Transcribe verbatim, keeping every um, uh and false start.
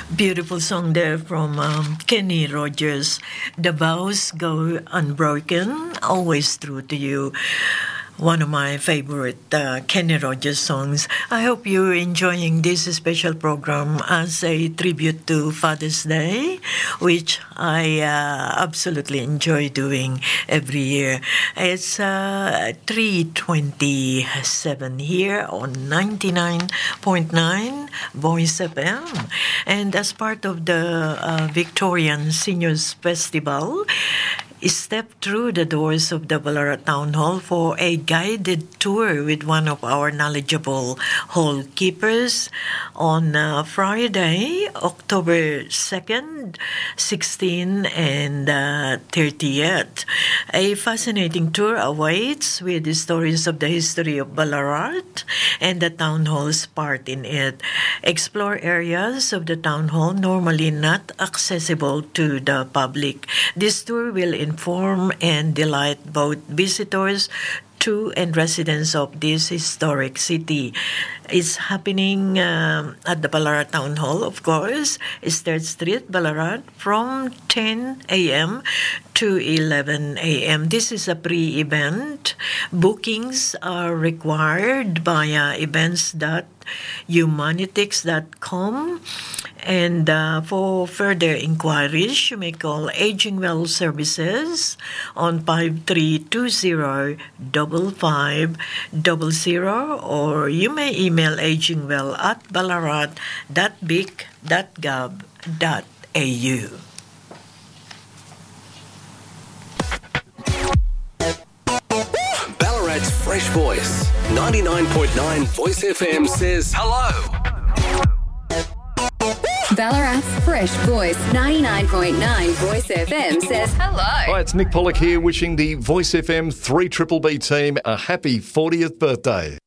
Beautiful song there from um, Kenny Rogers. The vows go unbroken, always true to you. One of my favorite uh, Kenny Rogers songs. I hope you're enjoying this special program as a tribute to Father's Day, which I uh, absolutely enjoy doing every year. It's uh, three twenty-seven here on ninety-nine point nine Voice F M. And as part of the uh, Victorian Seniors Festival, step through the doors of the Ballarat Town Hall for a guided tour with one of our knowledgeable hall keepers on uh, Friday, October second, sixteenth, and uh, thirtieth. A fascinating tour awaits with the stories of the history of Ballarat and the Town Hall's part in it. Explore areas of the Town Hall normally not accessible to the public. This tour will inform and delight both visitors to and residents of this historic city. It's happening um, at the Ballarat Town Hall, of course, Esther Street, Ballarat, from ten a.m. to eleven a.m. This is a pre-event. Bookings are required via events dot humanitics dot com. And uh, for further inquiries, you may call Aging Well Services on five three two zero, five five zero zero, or you may email agingwell at ballarat dot bic dot gov dot a u. Ballarat's Fresh Voice, ninety-nine point nine Voice F M says hello. Ballarat's Fresh Voice, ninety-nine point nine Voice F M says hello. Hi, it's Nick Pollock here wishing the Voice F M three B B team a happy fortieth birthday.